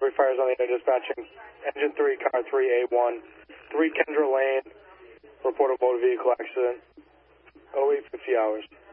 3 fires on the air dispatching. Engine 3, car 3A1, 3 Kendra Lane, report a motor vehicle accident, 0850 hours.